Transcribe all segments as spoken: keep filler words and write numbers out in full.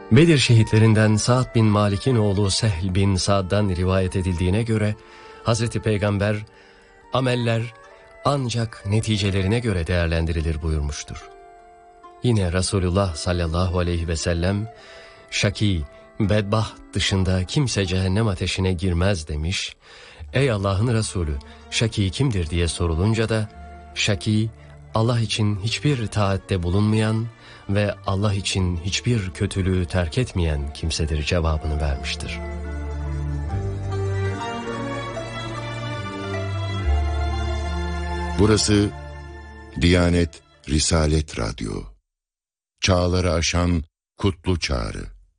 Bedir şehitlerinden Sa'd bin Malik'in oğlu Sehl bin Sa'd'dan rivayet edildiğine göre Hazreti Peygamber ameller ancak neticelerine göre değerlendirilir buyurmuştur. Yine Resulullah sallallahu aleyhi ve sellem şaki, bedbaht dışında kimse cehennem ateşine girmez demiş. Ey Allah'ın Resulü, şaki kimdir diye sorulunca da şaki Allah için hiçbir taatte bulunmayan ve Allah için hiçbir kötülüğü terk etmeyen kimsedir cevabını vermiştir. Burası Diyanet Risalet Radyo. Çağları aşan kutlu çağrı.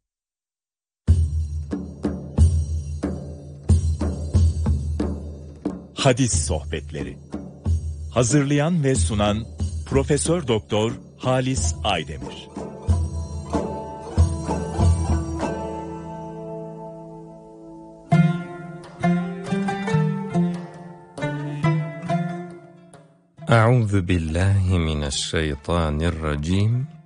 Hadis sohbetleri. Hazırlayan ve sunan Profesör Doktor Halis Aydemir. Euzu billahi mineşşeytanirracim.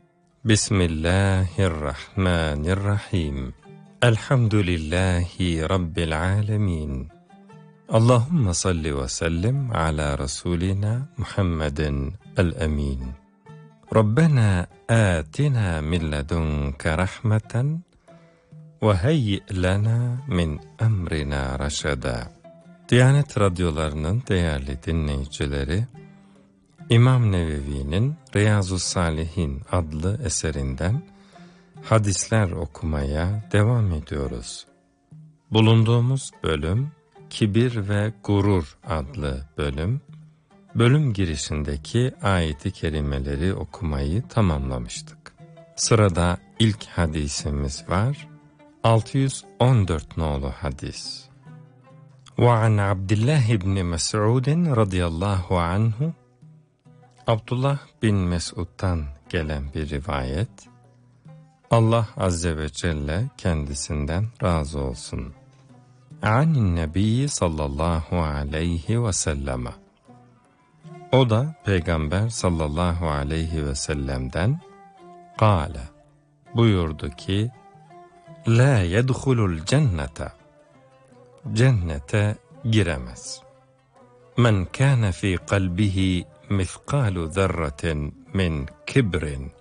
Bismillahirrahmanirrahim. Elhamdülillahi rabbil alamin. Allahumme salli ve sellem ala Resulina Muhammedin el-emin. Rabbena atina min ledunke rahmeten ve heyyi lana min emrina raşada. Diyanet radyolarının değerli dinleyicileri, İmam Nevevi'nin Riyazu's-Salihin adlı eserinden hadisler okumaya devam ediyoruz. Bulunduğumuz bölüm Kibir ve Gurur adlı bölüm. Bölüm girişindeki ayet-i kerimeleri okumayı tamamlamıştık. Sırada ilk hadisimiz var. altı yüz on dört nolu hadis. وعن عبد الله بن مسعود رضي الله عنه. Abdullah bin Mesud'dan gelen bir rivayet. Allah Azze ve Celle kendisinden razı olsun. Anin Nebi sallallahu aleyhi ve selleme. O da Peygamber sallallahu aleyhi ve sellem'den kâle buyurdu ki: La yedhulul cennete, cennete giremez. Men kâne fî kalbihi mithqalu zerratin min kibrin,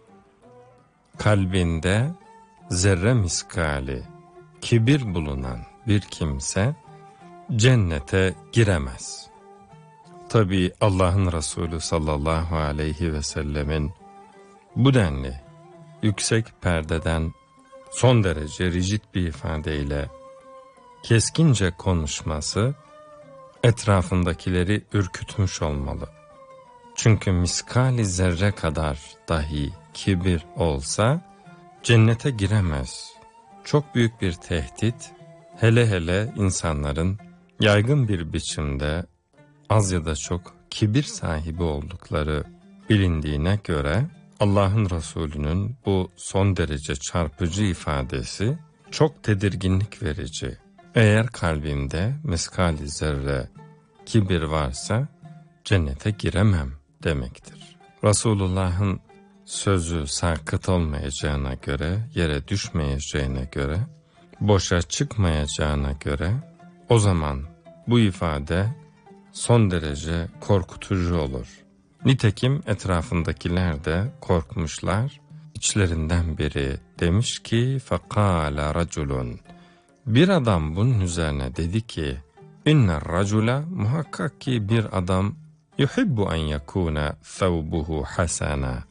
kalbinde zerre miskali kibir bulunan bir kimse cennete giremez. Tabi Allah'ın Resulü sallallahu aleyhi ve sellemin bu denli yüksek perdeden son derece rigid bir ifadeyle keskince konuşması etrafındakileri ürkütmüş olmalı. Çünkü miskali zerre kadar dahi kibir olsa cennete giremez. Çok büyük bir tehdit, hele hele insanların yaygın bir biçimde az ya da çok kibir sahibi oldukları bilindiğine göre Allah'ın Resulü'nün bu son derece çarpıcı ifadesi çok tedirginlik verici. Eğer kalbimde miskali zerre kibir varsa cennete giremem demektir. Resulullah'ın sözü sakıt olmayacağına göre, yere düşmeyeceğine göre, boşa çıkmayacağına göre o zaman bu ifade son derece korkutucu olur. Nitekim etrafındakiler de korkmuşlar. İçlerinden biri demiş ki فَقَالَ رَجُلٌ, bir adam bunun üzerine dedi ki اِنَّ الرَّجُلَ, muhakkak ki bir adam yuhibbu en yekuna thawbuhu hasana,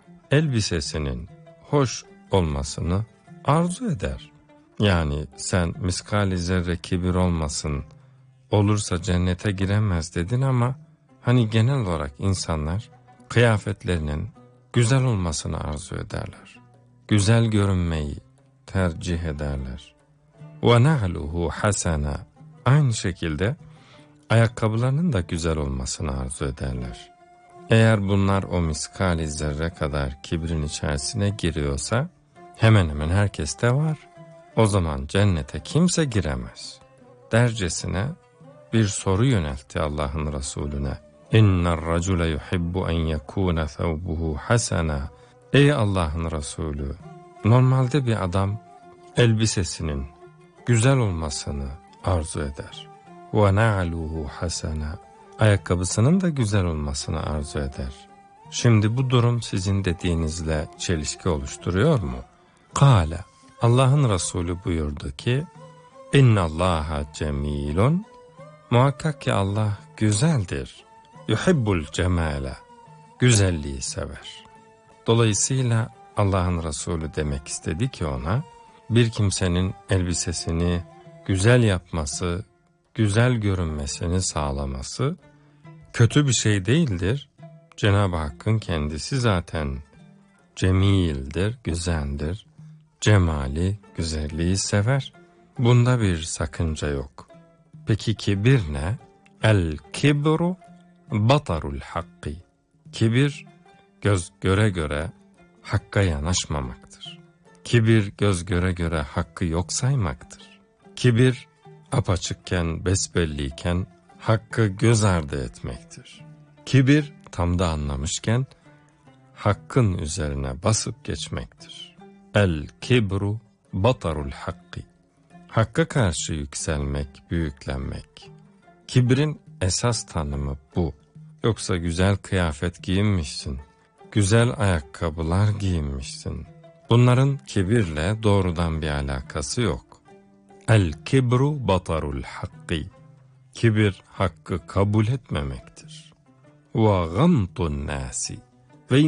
elbisesinin hoş olmasını arzu eder. Yani sen miskali zerre kibir olmasın, olursa cennete giremez dedin ama hani genel olarak insanlar kıyafetlerinin güzel olmasını arzu ederler. Güzel görünmeyi tercih ederler. Ve na'luhu hasana, aynı şekilde ayakkabılarının da güzel olmasını arzu ederler. Eğer bunlar o miskali zerre kadar kibrin içerisine giriyorsa hemen hemen herkeste var. O zaman cennete kimse giremez dercesine bir soru yöneltti Allah'ın Resulüne. İnner racule yuhibbu en yekuna thawbuhu hasana. Ey Allah'ın Resulü, Normalde bir adam elbisesinin güzel olmasını arzu eder. وَنَعْلُهُ حَسَنًا Ayakkabısının da güzel olmasını arzu eder. Şimdi bu durum sizin dediğinizle çelişki oluşturuyor mu? Kâle, Allah'ın Resulü buyurdu ki, اِنَّ اللّٰهَ جَمِيلٌ Muhakkak ki Allah güzeldir. Yuhibbul cemale Güzelliği sever. Dolayısıyla Allah'ın Resulü demek istedi ki ona, bir kimsenin elbisesini güzel yapması, güzel görünmesini sağlaması kötü bir şey değildir. Cenab-ı Hakk'ın kendisi zaten cemildir, güzeldir. Cemali, güzelliği sever. Bunda bir sakınca yok. Peki kibir ne? El kibru batarul hakki. Kibir göz göre göre hakka yanaşmamaktır. Kibir göz göre göre hakkı yok saymaktır. Kibir apaçıkken, besbelliyken hakkı göz ardı etmektir. Kibir tam da anlamışken hakkın üzerine basıp geçmektir. El kibru batarul hakki. Hakka karşı yükselmek, büyüklenmek. Kibrin esas tanımı bu. Yoksa güzel kıyafet giyinmişsin, güzel ayakkabılar giyinmişsin. Bunların kibirle doğrudan bir alakası yok. El kibru batarul hakki. Kibir hakkı kabul etmemektir. Ve gamtun nasi.